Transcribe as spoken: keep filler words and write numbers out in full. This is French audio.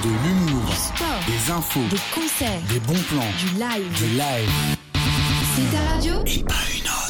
De l'humour, du sport, des infos, des concerts, des bons plans, du live. du live. C'est ta radio ? Et pas une autre.